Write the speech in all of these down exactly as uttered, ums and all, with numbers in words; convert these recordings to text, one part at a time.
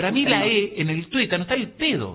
Para mí la E en el tuétano está el pedo.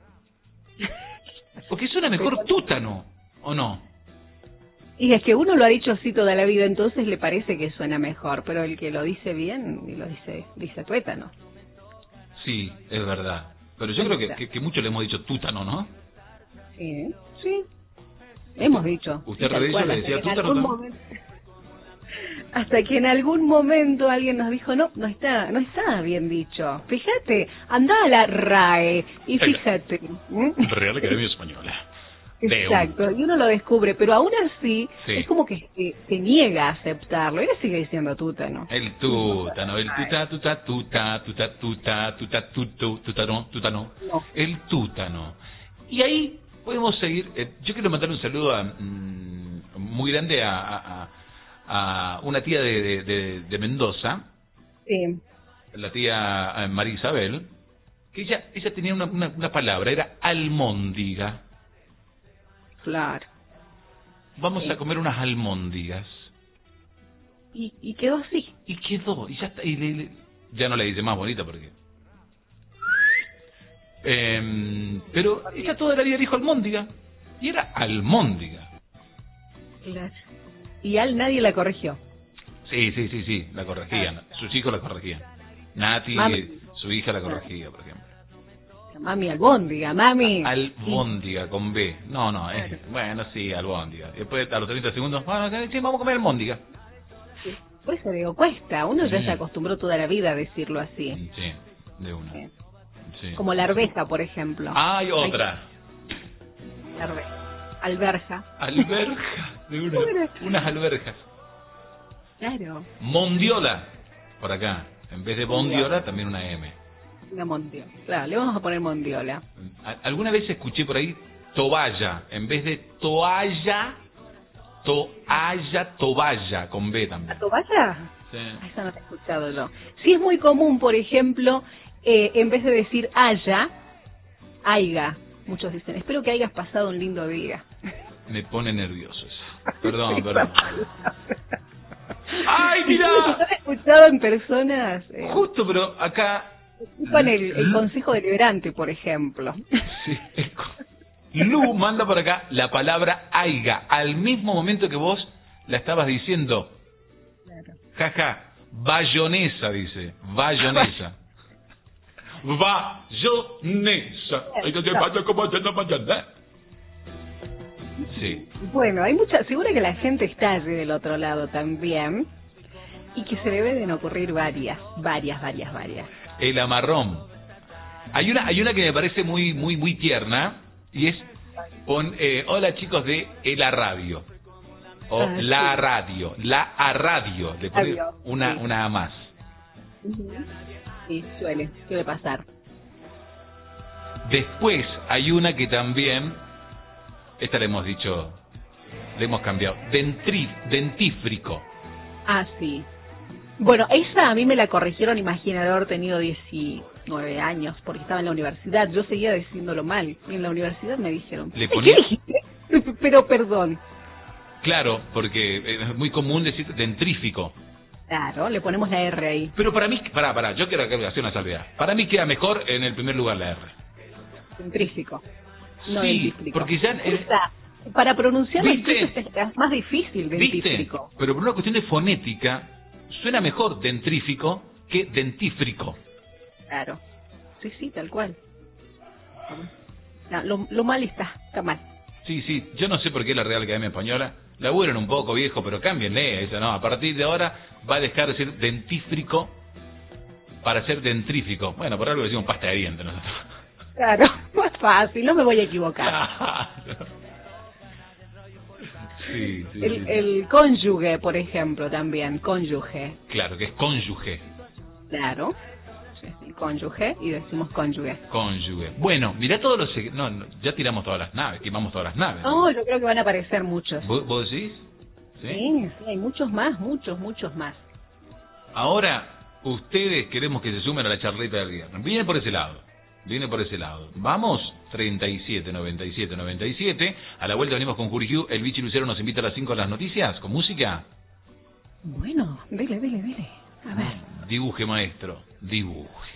Porque suena mejor tútano, ¿o no? Y es que uno lo ha dicho así toda la vida, entonces le parece que suena mejor, pero el que lo dice bien, y lo dice, dice tuétano. Sí, es verdad. Pero yo creo que, que, que muchos le hemos dicho tútano, ¿no? Sí, sí. Hemos dicho. ¿Usted sí, Reviso le decía tútano momento, hasta que en algún momento alguien nos dijo, no, no está no está bien dicho. Fíjate, anda a la R A E y fíjate. Real Academia Española. Exacto, y uno lo descubre, pero aún así sí. Es como que se, se niega a aceptarlo. Él sigue diciendo tútano. El tútano, el tuta, tuta, tuta, tuta, tuta, tuta, tuta, tutano, tutano. No. El tútano. Y ahí podemos seguir. Eh, yo quiero mandar un saludo a, mmm, muy grande a, a, a una tía de, de, de, de Mendoza. Sí. La tía María Isabel. Que ella, ella tenía una, una, una palabra, era almóndiga. Claro. Vamos sí. a comer unas almóndigas. Y, y quedó así. Y quedó, y ya está. Y le, le, ya no le dice más bonita porque... Eh, pero ella toda la vida dijo almóndiga. Y era almóndiga. Claro. Y al nadie la corrigió. Sí, sí, sí, sí, la corregían. Ah. Sus hijos la corregían. Nati, Mami. su hija la corregía, por ejemplo. Mami, albóndiga, mami. Albóndiga, con B. No, no, es, bueno, sí, albóndiga. Después, a los treinta segundos, bueno, sí, vamos a comer albóndiga. Sí. Por eso digo, cuesta. Uno ya mm. se acostumbró toda la vida a decirlo así. Sí, de una. Sí. Sí. Como la arveja, por ejemplo. Ah, hay otra. La arveja. Alberja. Alberja, de una. Unas alberjas. Claro. Mondiola, por acá. En vez de bondiola, también una M. Una mondiola. Claro, le vamos a poner mondiola. Alguna vez escuché por ahí toalla, en vez de toalla, toalla, toballa, con B también. ¿A toballa? Sí. Eso no lo he escuchado yo. Sí es muy común, por ejemplo, eh, en vez de decir haya, aiga. Muchos dicen, espero que hayas pasado un lindo día. Me pone nervioso eso. Perdón, perdón. ¡Ay, mira! ¿Lo has escuchado en personas? Eh, Justo, pero acá... Ocupan el, el Consejo Deliberante, por ejemplo. Sí. Lu manda por acá la palabra aiga, al mismo momento que vos la estabas diciendo. Claro. Jaja, bayonesa, dice. Bayonesa. Bayonesa. Sí. Bueno, hay mucha, seguro que la gente está allí del otro lado también. Y que se le deben ocurrir varias, varias, varias, varias. El amarrón. Hay una, hay una que me parece muy, muy, muy tierna y es con eh, hola chicos de El Radio o ah, la sí. radio, la a radio, le pone una, sí. una más. Uh-huh. Sí, suele, suele pasar. Después hay una que también, esta le hemos dicho, le hemos cambiado, Dentri, dentífrico. Ah, sí. Bueno, esa a mí me la corrigieron, imagina, de haber tenido diecinueve años, porque estaba en la universidad. Yo seguía diciéndolo mal. Y en la universidad me dijeron, ¿Le ponía? ¿qué dijiste? Pero perdón. Claro, porque es muy común decir dentrífico. Claro, le ponemos la R ahí. Pero para mí, pará, pará, yo quiero hacer una salvedad. Para mí queda mejor en el primer lugar la R. Dentrífico. No sí, dentífrico. porque ya... Es... Para pronunciarlo es más difícil dentífrico. ¿Viste? Pero por una cuestión de fonética... Suena mejor dentrífico que dentífrico. Claro. Sí, sí, tal cual. No, lo, lo mal está, está mal. Sí, sí. Yo no sé por qué la Real Academia Española laburan un poco, viejo, pero cámbienle eso, ¿no? A partir de ahora va a dejar de ser dentífrico para ser dentrífico. Bueno, por algo decimos pasta de dientes nosotros. Claro, más fácil, no me voy a equivocar. Sí, sí, el, sí. el cónyuge, por ejemplo, también, cónyuge. Claro, que es cónyuge. Claro, sí, sí, cónyuge, y decimos cónyuge. Cónyuge. Bueno, mirá todos los... No, no, ya tiramos todas las naves, quemamos todas las naves. No, yo creo que van a aparecer muchos. ¿Vos, vos decís? ¿Sí? Sí, sí, hay muchos más, muchos, muchos más. Ahora, ustedes queremos que se sumen a la charleta del viernes. Viene por ese lado. Viene por ese lado. Vamos, treinta y siete, noventa y siete, noventa y siete. A la vuelta venimos con Jurijú. El Bichi Lucero nos invita a las cinco a las noticias, con música. Bueno, dele, dele, dele. A ver. Dibuje, maestro, dibuje.